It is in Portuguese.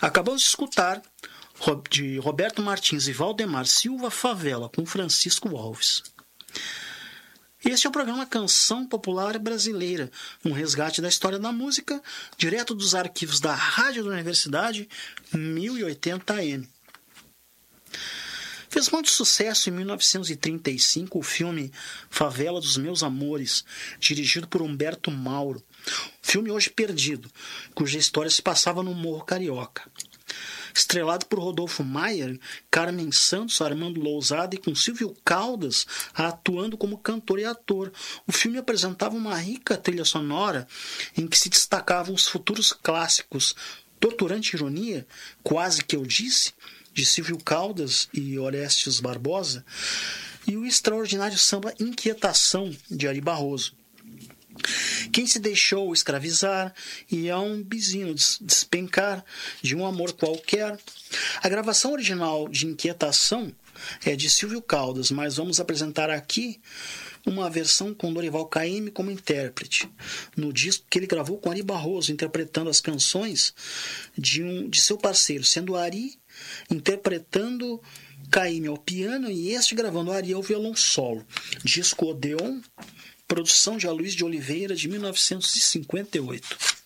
Acabamos de escutar de Roberto Martins e Valdemar Silva, Favela, com Francisco Alves. Este é o programa Canção Popular Brasileira, um resgate da história da música, direto dos arquivos da Rádio da Universidade 1080 AM. Fez muito sucesso em 1935 o filme Favela dos Meus Amores, dirigido por Humberto Mauro. Filme hoje perdido, cuja história se passava no Morro Carioca. Estrelado por Rodolfo Maier, Carmen Santos, Armando Lousada e com Silvio Caldas atuando como cantor e ator. O filme apresentava uma rica trilha sonora em que se destacavam os futuros clássicos Torturante Ironia, Quase Que Eu Disse, de Silvio Caldas e Orestes Barbosa, e o extraordinário samba Inquietação, de Ari Barroso. Quem se deixou escravizar e a um bizinho despencar de um amor qualquer. A gravação original de Inquietação é de Silvio Caldas, mas vamos apresentar aqui uma versão com Dorival Caymmi como intérprete, no disco que ele gravou com Ari Barroso, interpretando as canções de seu parceiro, sendo Ari interpretando Caymmi ao piano e este gravando Ari ao violão solo. Disco Odeon, produção de Aloysio de Oliveira, de 1958.